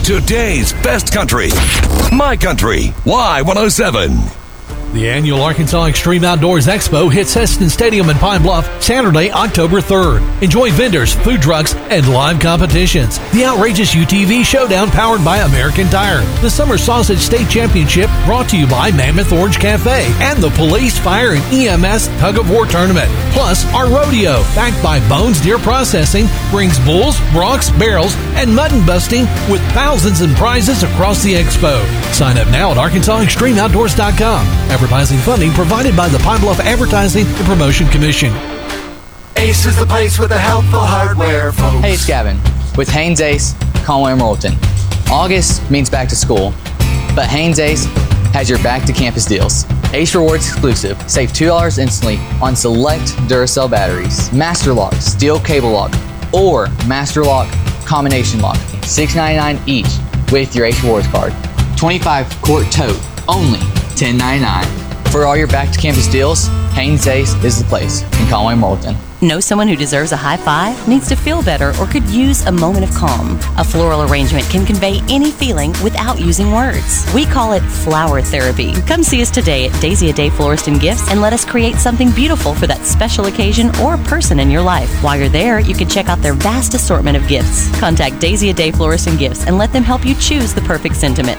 Today's best country. My Country. Y107. The annual Arkansas Extreme Outdoors Expo hits Heston Stadium in Pine Bluff Saturday, October 3rd. Enjoy vendors, food trucks, and live competitions. The outrageous UTV Showdown powered by American Tire. The Summer Sausage State Championship brought to you by Mammoth Orange Cafe. And the Police, Fire, and EMS Tug of War Tournament. Plus, our rodeo, backed by Bones Deer Processing, brings bulls, broncs, barrels, and mutton busting with thousands in prizes across the expo. Sign up now at ArkansasExtremeOutdoors.com. Advertising funding provided by the Pine Bluff Advertising and Promotion Commission. Ace is the place with the helpful hardware, folks. Hey, it's Gavin with Haynes Ace, Conway and Royalton. August means back to school, but Haynes Ace has your back to campus deals. Ace Rewards exclusive. Save $2 instantly on select Duracell batteries, Master Lock, steel cable lock, or Master Lock combination lock. $6.99 each with your Ace Rewards card. 25 quart tote, only $10.99. For all your back to campus deals, Haynes Ace is the place in Conway and Morrilton. Know someone who deserves a high five, needs to feel better, or could use a moment of calm? A floral arrangement can convey any feeling without using words. We call it flower therapy. Come see us today at Daisy a Day Florist and Gifts and let us create something beautiful for that special occasion or person in your life. While you're there, you can check out their vast assortment of gifts. Contact Daisy a Day Florist and Gifts and let them help you choose the perfect sentiment.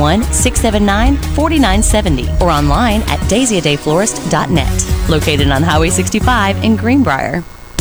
501-679-4970 or online at daisyadayflorist.net. Located on Highway 65 in Greenbrier.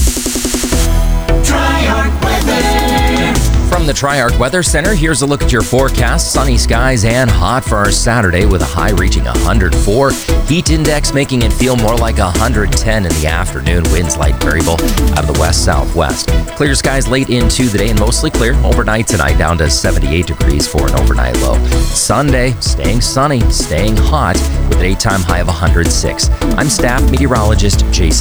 Tri-Arc Weather. From the Tri-Arc Weather Center, here's a look at your forecast. Sunny skies and hot for our Saturday with a high reaching 104. Heat index making it feel more like 110 in the afternoon. Winds light variable out of the west-southwest. Clear skies late into the day and mostly clear. Overnight tonight down to 78 degrees for an overnight low. Sunday, staying sunny, staying hot with a daytime high of 106. I'm staff meteorologist Jason